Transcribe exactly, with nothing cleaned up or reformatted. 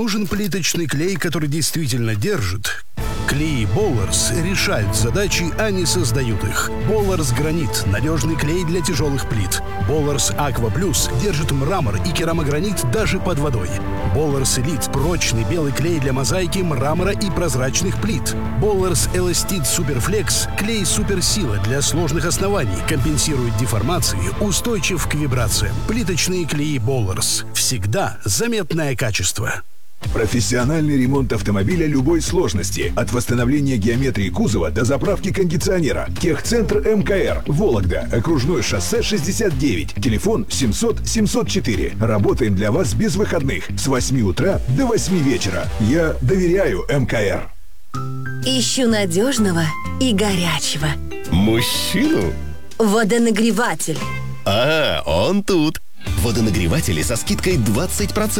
Нужен плиточный клей, который действительно держит? Клеи Болларс решают задачи, а не создают их. Болларс Гранит – надежный клей для тяжелых плит. Болларс Аква Плюс держит мрамор и керамогранит даже под водой. Болларс Элит – прочный белый клей для мозаики, мрамора и прозрачных плит. Болларс Эластит Суперфлекс – клей суперсила для сложных оснований, компенсирует деформации, устойчив к вибрациям. Плиточные клеи Болларс. Всегда заметное качество. Профессиональный ремонт автомобиля любой сложности. От восстановления геометрии кузова до заправки кондиционера. Техцентр МКР. Вологда. Окружное шоссе шестьдесят девять. Телефон семьсот семьсот четыре. Работаем для вас без выходных. С восьми утра до восьми вечера. Я доверяю МКР. Ищу надежного и горячего. Мужчину? Водонагреватель. А, он тут. Водонагреватели со скидкой двадцать процентов.